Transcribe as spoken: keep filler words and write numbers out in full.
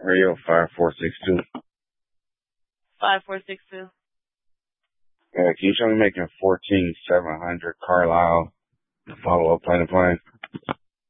Radio five four six two. Five four six two. Yeah, can you show me making fourteen seven hundred Carlisle follow up plane to plane?